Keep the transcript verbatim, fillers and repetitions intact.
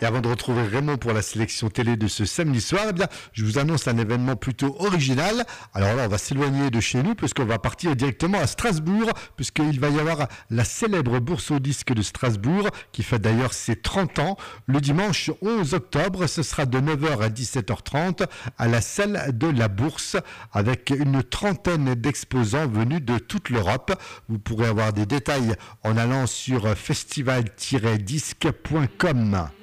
Et avant de retrouver Raymond pour la sélection télé de ce samedi soir, eh bien, je vous annonce un événement plutôt original. Alors là, on va s'éloigner de chez nous puisqu'on va partir directement à Strasbourg, puisqu'il va y avoir la célèbre bourse au disque de Strasbourg, qui fait d'ailleurs ses trente ans. Le dimanche onze octobre, ce sera de neuf heures à dix-sept heures trente à la salle de la Bourse, avec une trentaine d'exposants venus de toute l'Europe. Vous pourrez avoir des détails en allant sur festival tiret disque point com.